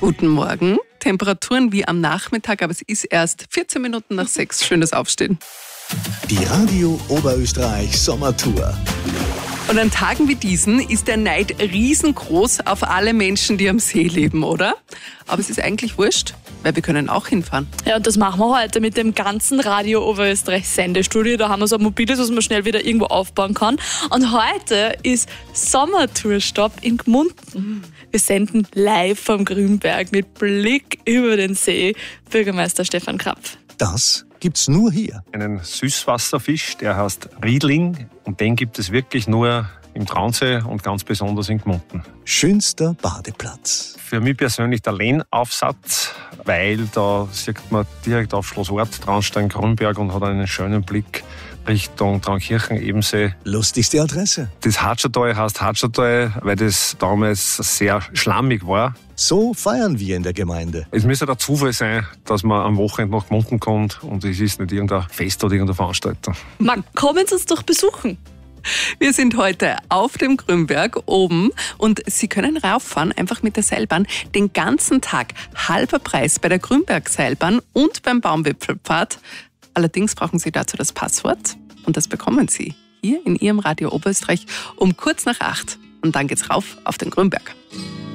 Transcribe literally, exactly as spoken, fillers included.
Guten Morgen. Temperaturen wie am Nachmittag, aber es ist erst vierzehn Minuten nach sechs. Schönes Aufstehen. Die Radio Oberösterreich Sommertour. Und an Tagen wie diesen ist der Neid riesengroß auf alle Menschen, die am See leben, oder? Aber es ist eigentlich wurscht, weil wir können auch hinfahren. Ja, und das machen wir heute mit dem ganzen Radio Oberösterreich Sendestudio. Da haben wir so ein mobiles, was man schnell wieder irgendwo aufbauen kann. Und heute ist Sommertourstopp in Gmunden. Wir senden live vom Grünberg mit Blick über den See. Bürgermeister Stefan Krapf. Das gibt's nur hier. Einen Süßwasserfisch, der heißt Riedling, und den gibt es wirklich nur im Traunsee und ganz besonders in Gmunden. Schönster Badeplatz. Für mich persönlich der Lehnaufsatz, weil da sieht man direkt auf Schloss Ort, Traunstein, Grünberg und hat einen schönen Blick Richtung Traunkirchen, Ebensee. Lustigste Adresse. Das Hatschertal heißt Hatschertal, weil das damals sehr schlammig war. So feiern wir in der Gemeinde. Es müsste der Zufall sein, dass man am Wochenende nach Gmunden kommt und es ist nicht irgendein Fest oder irgendeine Veranstaltung. Man, kommen Sie uns doch besuchen. Wir sind heute auf dem Grünberg oben und Sie können rauffahren, einfach mit der Seilbahn, den ganzen Tag. Halber Preis bei der Grünberg-Seilbahn und beim Baumwipfelpfad. Allerdings brauchen Sie dazu das Passwort und das bekommen Sie hier in Ihrem Radio Oberösterreich um kurz nach acht. Und dann geht's rauf auf den Grünberg.